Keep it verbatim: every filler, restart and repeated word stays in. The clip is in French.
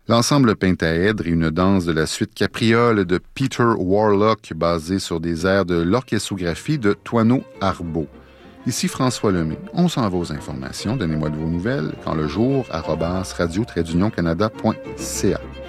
L'ensemble Pentaèdre est une danse de la suite Capriole de Peter Warlock basée sur des airs de l'orchestrographie de Toineau Arbaud. Ici François Lemay. On s'en va aux informations. Donnez-moi de vos nouvelles quand le jour arobase radio-canada point c a.